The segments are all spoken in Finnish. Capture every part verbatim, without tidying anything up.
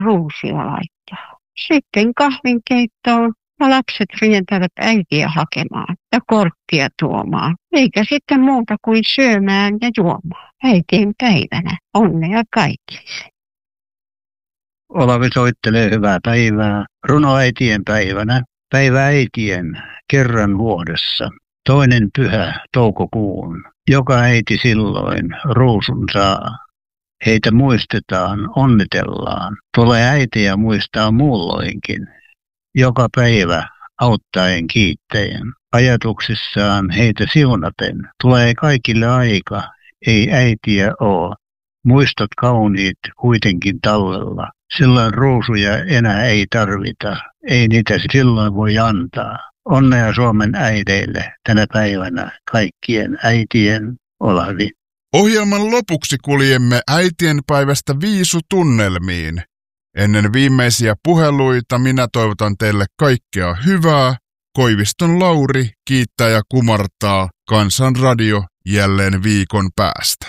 ruusia laittaa. Sitten kahvinkeittoon ja lapset rientävät äitiä hakemaan ja korttia tuomaan. Eikä sitten muuta kuin syömään ja juomaan. Äitien päivänä. Onnea kaikille. Olavi soittelee hyvää päivää. Runoäitien päivänä. Päivä äitien kerran vuodessa. Toinen pyhä toukokuun. Joka äiti silloin ruusun saa. Heitä muistetaan, onnitellaan. Tulee äitiä muistaa muulloinkin. Joka päivä auttaen kiittäen. Ajatuksissaan heitä siunaten. Tulee kaikille aika, ei äitiä oo. Muistot kauniit kuitenkin tallella. Silloin ruusuja enää ei tarvita. Ei niitä silloin voi antaa. Onnea Suomen äideille tänä päivänä kaikkien äitien. Olavi. Ohjelman lopuksi kuljemme äitienpäivästä viisutunnelmiin. Ennen viimeisiä puheluita minä toivotan teille kaikkea hyvää. Koiviston Lauri kiittää ja kumartaa. Kansanradio jälleen viikon päästä.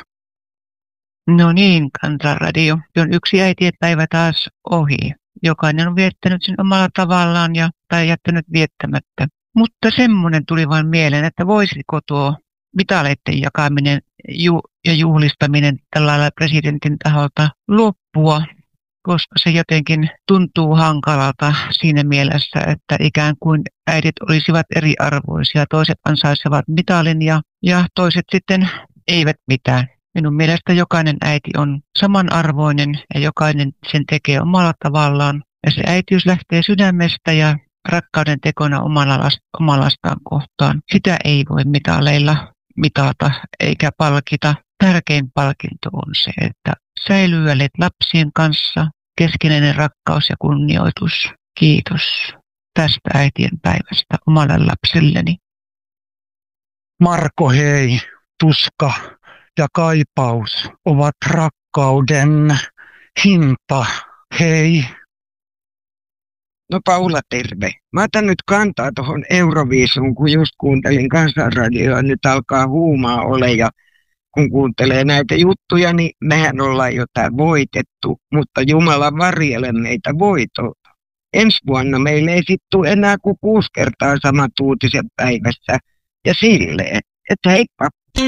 No niin, Kansanradio. On yksi äitienpäivä taas ohi. Jokainen on viettänyt sen omalla tavallaan ja, tai jättänyt viettämättä. Mutta semmoinen tuli vain mieleen, että voisiko tuo mitaleiden jakaminen ju- ja juhlistaminen tällä presidentin taholta loppua, koska se jotenkin tuntuu hankalalta siinä mielessä, että ikään kuin äidit olisivat eriarvoisia. Toiset ansaitsevat mitalin ja, ja toiset sitten eivät mitään. Minun mielestä jokainen äiti on samanarvoinen ja jokainen sen tekee omalla tavallaan. Ja se äitiys lähtee sydämestä ja rakkauden tekona omalla, omalla lastaan kohtaan. Sitä ei voi mitaleilla mitata eikä palkita. Tärkein palkinto on se, että säilyy lapsien kanssa keskinäinen rakkaus ja kunnioitus. Kiitos tästä äitien päivästä omalle lapselleni. Marko, hei, tuska ja kaipaus ovat rakkauden hinta. Hei. No Paula, terve. Mä otan nyt kantaa tuohon Euroviisuun, kun just kuuntelin Kansanradioa. Nyt alkaa huumaa ole ja kun kuuntelee näitä juttuja, niin mehän ollaan jotain voitettu. Mutta Jumala varjele meitä voitolta. Ensi vuonna meille ei sit tule enää kuin kuusi kertaa samat uutiset päivässä. Ja silleen, että heippa.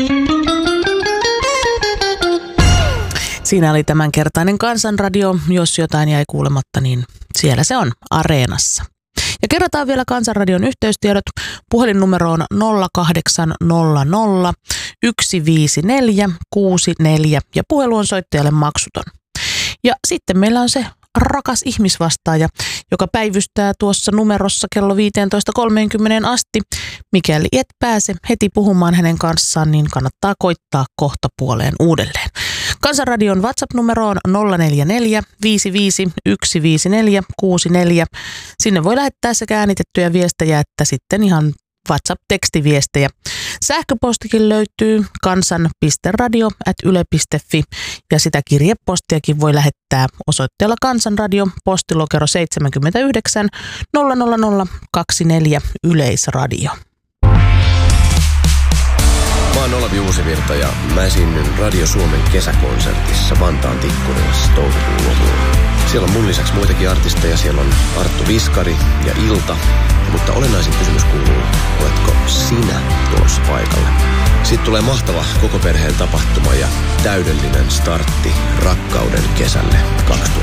Siinä oli tämänkertainen Kansanradio. Jos jotain jäi kuulematta, niin siellä se on Areenassa. Ja kerrotaan vielä Kansanradion yhteystiedot. Puhelinnumero on nolla kahdeksan nolla nolla yksi viisi neljä kuusi neljä ja puhelu on soittajalle maksuton. Ja sitten meillä on se rakas ihmisvastaaja, joka päivystää tuossa numerossa kello viisitoista kolmekymmentä asti. Mikäli et pääse heti puhumaan hänen kanssaan, niin kannattaa koittaa kohta puoleen uudelleen. Kansanradion WhatsApp-numero on nolla neljä neljä viisi viisi yksi viisi neljä kuusi neljä. Sinne voi lähettää sekä äänitettyjä viestejä että sitten ihan WhatsApp-tekstiviestejä. Sähköpostikin löytyy kansan piste radio ät yle piste fi ja sitä kirjepostiakin voi lähettää osoitteella Kansanradio, postilokero seitsemänkymmentäyhdeksän nolla nolla nolla kaksikymmentäneljä Yleisradio. Mä oon Olavi Uusivirta ja mä esiinnyn Radio Suomen kesäkonsertissa Vantaan Tikkurilassa toukokuun lopulla. Siellä on mun lisäksi muitakin artisteja. Siellä on Arttu Viskari ja Ilta. Mutta olennaisin kysymys kuuluu, oletko sinä tulossa paikalle? Sitten tulee mahtava koko perheen tapahtuma ja täydellinen startti rakkauden kesälle kaksituhattakuusitoista.